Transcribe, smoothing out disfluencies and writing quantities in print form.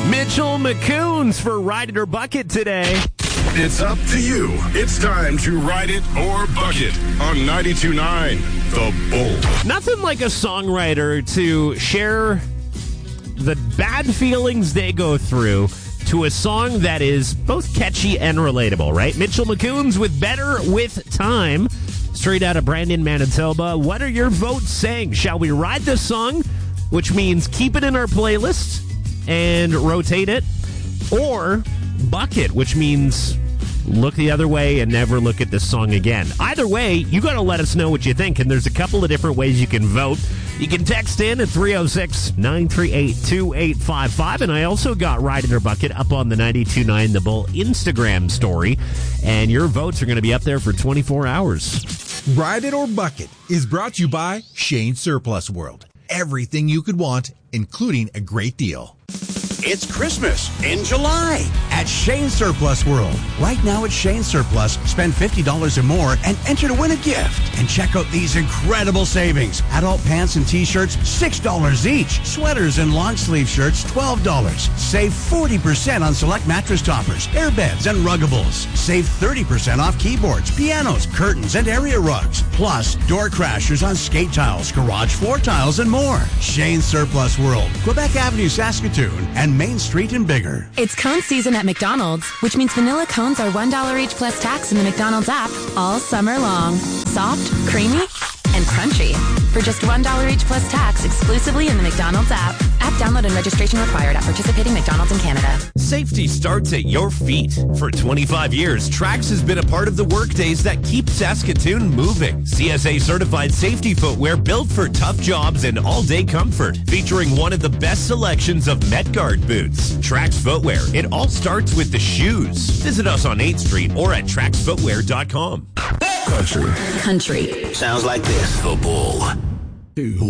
Mitchell McCoons for Ride It or Bucket today. It's up to you. It's time to Ride It or Bucket on 92.9 The Bull. Nothing like a songwriter to share the bad feelings they go through to a song that is both catchy and relatable, right? Mitchell McCoons with Better With Time, straight out of Brandon, Manitoba. What are your votes saying? Shall we ride this song, which means keep it in our playlist and rotate it, or bucket, which means look the other way and never look at this song again? Either way, you got to let us know what you think, and there's a couple of different ways you can vote. You can text in at 306-938-2855, and I also got Ride It or Bucket up on the 92.9 The Bull Instagram story, and your votes are going to be up there for 24 hours. Ride It or Bucket is brought to you by Shane Surplus World. Everything you could want, including a great deal. It's Christmas in July at Shane Surplus World. Right now at Shane Surplus, spend $50 or more and enter to win a gift. And check out these incredible savings. Adult pants and t-shirts, $6 each. Sweaters and long sleeve shirts, $12. Save 40% on select mattress toppers, airbeds, and ruggables. Save 30% off keyboards, pianos, curtains, and area rugs. Plus, door crashers on skate tiles, garage floor tiles, and more. Shane Surplus World, Quebec Avenue, Saskatoon, and Main Street in Bigger. It's cone season at McDonald's, which means vanilla cones are $1 each plus tax in the McDonald's app all summer long. Soft, creamy, and crunchy. For just $1 each plus tax exclusively in the McDonald's app. App download and registration required at participating McDonald's in Canada. Safety starts at your feet. For 25 years, Trax has been a part of the workdays that keep Saskatoon moving. CSA certified safety footwear built for tough jobs and all-day comfort. Featuring one of the best selections of MetGuard boots. Trax Footwear. It all starts with the shoes. Visit us on 8th Street or at traxfootwear.com. Country. Country. Sounds like this. The Bull.